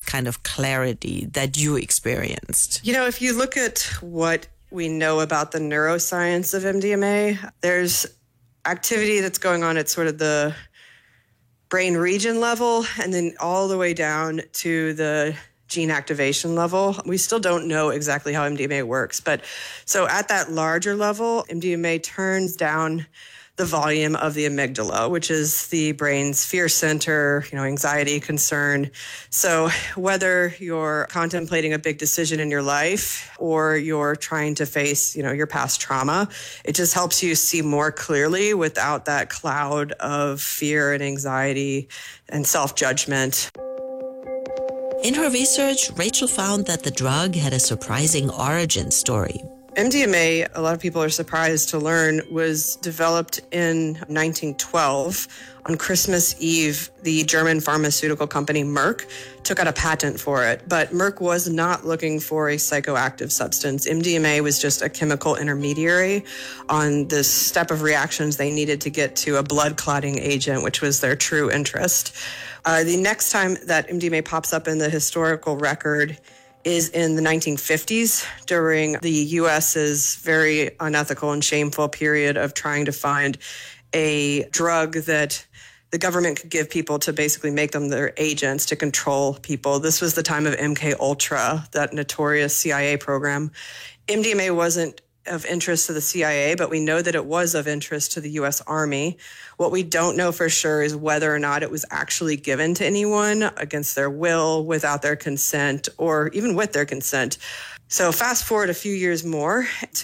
kind of clarity that you experienced? If you look at what we know about the neuroscience of MDMA, there's activity that's going on at sort of the brain region level and then all the way down to the gene activation level. We still don't know exactly how MDMA works, but so at that larger level, MDMA turns down the volume of the amygdala, which is the brain's fear center, anxiety, concern. So whether you're contemplating a big decision in your life or you're trying to face, your past trauma, it just helps you see more clearly without that cloud of fear and anxiety and self-judgment. In her research, Rachel found that the drug had a surprising origin story. MDMA, a lot of people are surprised to learn, was developed in 1912. On Christmas Eve, the German pharmaceutical company Merck took out a patent for it. But Merck was not looking for a psychoactive substance. MDMA was just a chemical intermediary on this step of reactions they needed to get to a blood clotting agent, which was their true interest. The next time that MDMA pops up in the historical record is in the 1950s during the U.S.'s very unethical and shameful period of trying to find a drug that the government could give people to basically make them their agents to control people. This was the time of MK Ultra, that notorious CIA program. MDMA wasn't of interest to the CIA, but we know that it was of interest to the U.S. Army. What we don't know for sure is whether or not it was actually given to anyone against their will, without their consent, or even with their consent. So fast forward a few years more to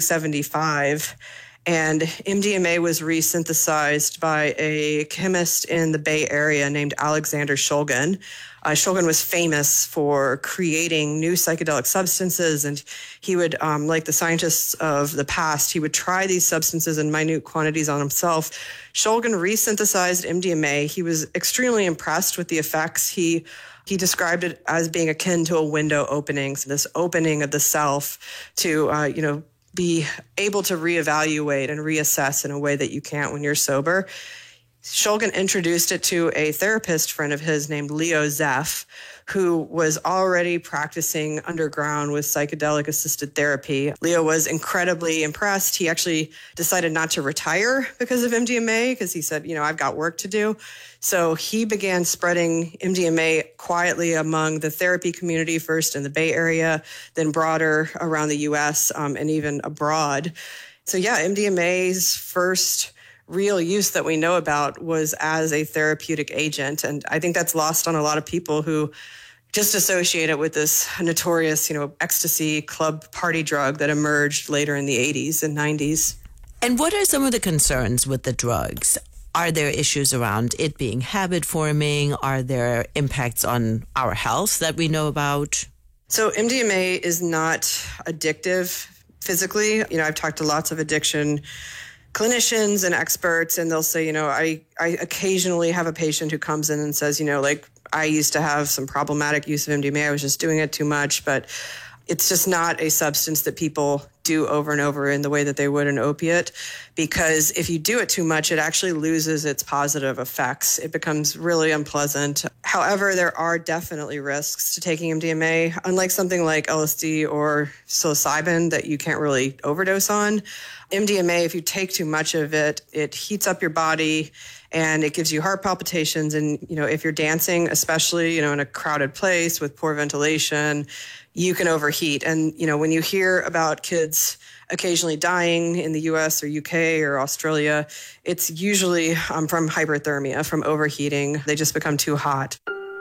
1975, and MDMA was resynthesized by a chemist in the Bay Area named Alexander Shulgin. Shulgin was famous for creating new psychedelic substances, and he would, like the scientists of the past, he would try these substances in minute quantities on himself. Shulgin resynthesized MDMA. He was extremely impressed with the effects. He described it as being akin to a window opening, so this opening of the self to, be able to reevaluate and reassess in a way that you can't when you're sober. Shulgin introduced it to a therapist friend of his named Leo Zeff, who was already practicing underground with psychedelic-assisted therapy. Leo was incredibly impressed. He actually decided not to retire because of MDMA, because he said, I've got work to do. So he began spreading MDMA quietly among the therapy community, first in the Bay Area, then broader around the U.S. And even abroad. So MDMA's first real use that we know about was as a therapeutic agent. And I think that's lost on a lot of people who just associate it with this notorious, ecstasy club party drug that emerged later in the 80s and 90s. And what are some of the concerns with the drugs? Are there issues around it being habit forming? Are there impacts on our health that we know about? So MDMA is not addictive physically. I've talked to lots of addiction clinicians and experts, and they'll say, I occasionally have a patient who comes in and says, I used to have some problematic use of MDMA. I was just doing it too much, but it's just not a substance that people do over and over in the way that they would an opiate, because if you do it too much, it actually loses its positive effects. It becomes really unpleasant. However, there are definitely risks to taking MDMA, unlike something like LSD or psilocybin that you can't really overdose on. MDMA, if you take too much of it, it heats up your body and it gives you heart palpitations. And, if you're dancing, especially, in a crowded place with poor ventilation, you can overheat. And, when you hear about kids occasionally dying in the US or UK or Australia, it's usually from hyperthermia, from overheating. They just become too hot.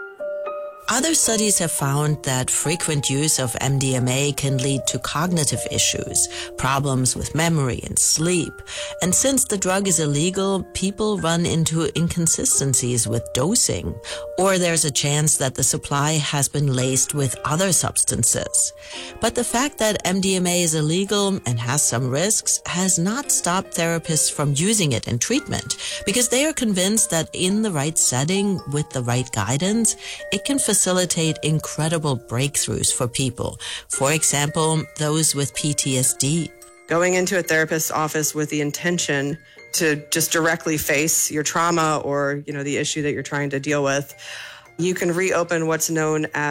Other studies have found that frequent use of MDMA can lead to cognitive issues, problems with memory and sleep. And since the drug is illegal, people run into inconsistencies with dosing, or there's a chance that the supply has been laced with other substances. But the fact that MDMA is illegal and has some risks has not stopped therapists from using it in treatment, because they are convinced that in the right setting, with the right guidance, it can facilitate incredible breakthroughs for people. For example, those with PTSD. Going into a therapist's office with the intention to just directly face your trauma or, the issue that you're trying to deal with, you can reopen what's known as